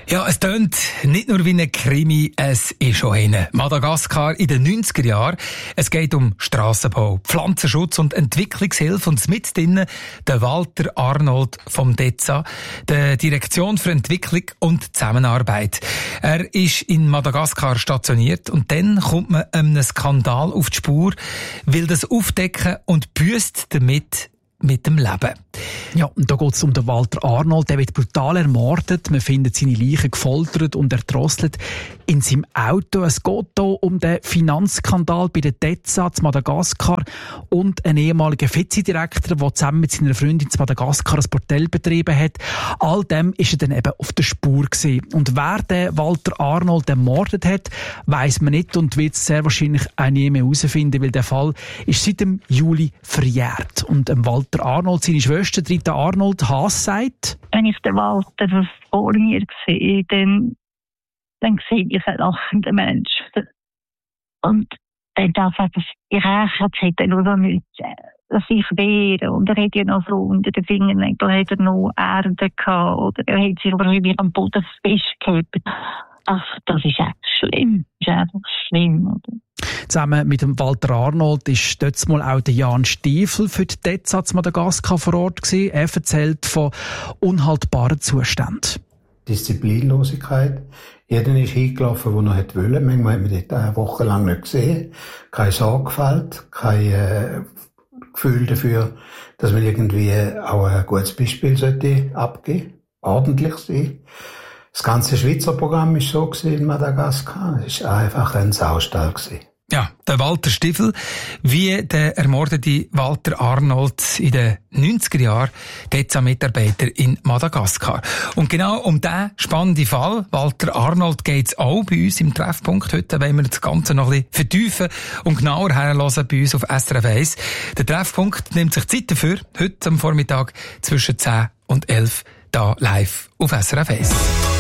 Ja, es tönt nicht nur wie ein Krimi, es ist schon einer. Madagaskar in den 90er Jahren. Es geht um Strassenbau, Pflanzenschutz und Entwicklungshilfe und mit drinnen der Walter Arnold vom DEZA, der Direktion für Entwicklung und Zusammenarbeit. Er ist in Madagaskar stationiert und dann kommt man einem Skandal auf die Spur, will das aufdecken und büßt damit mit dem Leben. Ja, und da geht es um den Walter Arnold. Der wird brutal ermordet. Man findet seine Leichen gefoltert und erdrosselt in seinem Auto. Es geht hier um den Finanzskandal bei der DEZA zu Madagaskar und einen ehemaligen Vizedirektor, der zusammen mit seiner Freundin zu Madagaskar ein Bordell betrieben hat. All dem ist er dann eben auf der Spur gewesen. Und wer den Walter Arnold ermordet hat, weiss man nicht und wird es sehr wahrscheinlich auch nie mehr herausfinden, weil der Fall ist seit dem Juli verjährt. Und Walter Arnold, seine Schwester Rita Arnold Haas sagt: Wenn ich den Walter vor mir sehe, dann sehe ich einen lachenden Menschen. Und dann darf er das gerechnet, hat er nur nicht sich wehren. Und er hat ja noch so unter den Fingernägeln hat er noch Erde gehabt. Oder er hat sich aber wieder am Boden festgehalten. Ach, das ist echt schlimm. Das ist einfach schlimm, oder? Zusammen mit dem Walter Arnold ist dort mal auch der Jan Stiefel für die DEZA zu Madagaskar vor Ort gewesen. Er erzählt von unhaltbaren Zuständen. Disziplinlosigkeit. Jeder ist hingelaufen, der noch wollte. Manchmal hat man dort eine Woche lang nicht gesehen. Keine Sorgfalt, kein Gefühl dafür, dass man irgendwie auch ein gutes Beispiel sollte abgeben, ordentlich sein. Das ganze Schweizer Programm war so in Madagaskar. Es war einfach ein Saustall. Ja, der Walter Stiefel, wie der ermordete Walter Arnold in den 90er Jahren, DEZA-Mitarbeiter in Madagaskar. Und genau um diesen spannenden Fall, Walter Arnold, geht es auch bei uns im Treffpunkt. Heute wollen wir das Ganze noch ein bisschen vertiefen und genauer herhören bei uns auf SRF 1. Der Treffpunkt nimmt sich Zeit dafür, heute am Vormittag zwischen 10 und 11 da live auf SRF 1.